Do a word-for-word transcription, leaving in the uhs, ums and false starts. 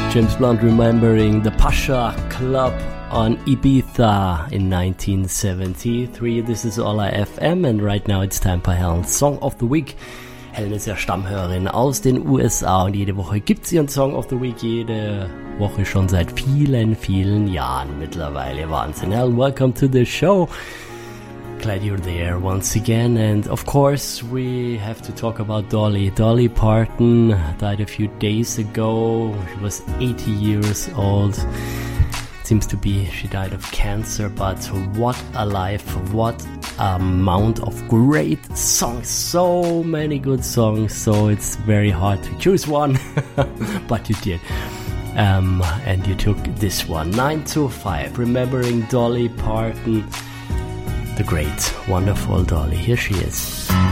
James Blunt remembering the Pasha Club on Ibiza in nineteen seventy-three. This is All I F M and right now it's time for Helen's Song of the Week. Helen ist ja Stammhörerin aus den U S A und jede Woche gibt's ihren Song of the Week, jede Woche schon seit vielen, vielen Jahren mittlerweile. Wahnsinn. Helen, welcome to the show. Glad you're there once again, and of course we have to talk about Dolly. Dolly Parton died a few days ago. She was eighty years old. Seems to be she died of cancer, but what a life, what amount of great songs, so many good songs, so it's very hard to choose one, but you did. Um, and you took this one, nine two five, remembering Dolly Parton. The great, wonderful Dolly. Here she is.